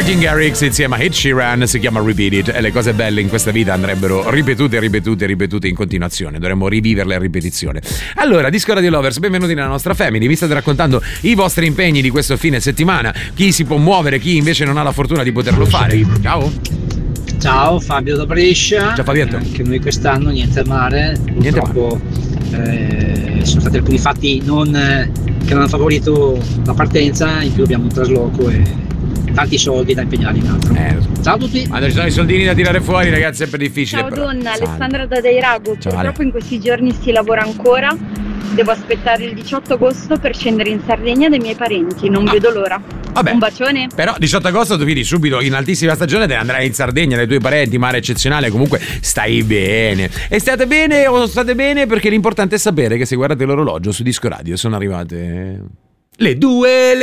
Martin Garrix insieme a Ed Sheeran, si chiama Repeat It, e le cose belle in questa vita andrebbero ripetute in continuazione, dovremmo riviverle a ripetizione. Allora, Disco Radio Lovers, benvenuti nella nostra family. Vi state raccontando i vostri impegni di questo fine settimana, chi si può muovere, chi invece non ha la fortuna di poterlo fare. Ciao, Fabio da Brescia. Ciao Fabietto. Anche noi quest'anno niente mare, purtroppo sono stati alcuni fatti che non hanno favorito la partenza, in più abbiamo un trasloco e tanti soldi da impegnare in altro. Ciao a tutti. Ma ci sono i soldini da tirare fuori, ragazzi, è sempre difficile. Ciao però. Donna, Alessandra da Deirago. Purtroppo in questi giorni si lavora ancora. Devo aspettare il 18 agosto per scendere in Sardegna dai miei parenti, non vedo l'ora. Vabbè, un bacione. Però 18 agosto tu vieni subito in altissima stagione, te andrai in Sardegna dai tuoi parenti, mare eccezionale, comunque stai bene. E state bene o state bene, perché l'importante è sapere che se guardate l'orologio su Disco Radio sono arrivate le due.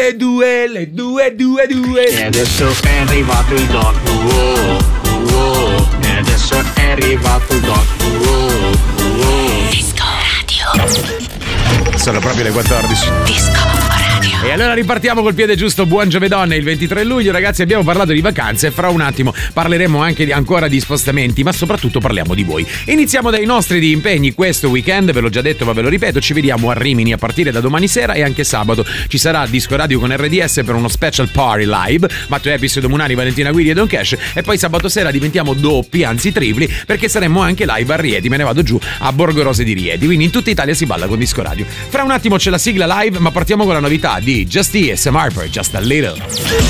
E adesso è arrivato il doc. E adesso è arrivato il doc. Disco Radio. Sono proprio le 14. Disco Radio. E allora ripartiamo col piede giusto. Buon giovedonne, il 23 luglio, ragazzi. Abbiamo parlato di vacanze e fra un attimo parleremo anche ancora di spostamenti, ma soprattutto parliamo di voi. Iniziamo dai nostri di impegni questo weekend, ve l'ho già detto ma ve lo ripeto, ci vediamo a Rimini a partire da domani sera, e anche sabato ci sarà Disco Radio con RDS per uno special party live, Matteo Epis, Domunari, Valentina Guidi e Don Cash, e poi sabato sera diventiamo doppi, anzi tripli, perché saremo anche live a Rieti, me ne vado giù a Borgo Rose di Rieti, quindi in tutta Italia si balla con Disco Radio. Fra un attimo c'è la sigla live, ma partiamo con la novità di Just E e Sam Harper, Just a Little.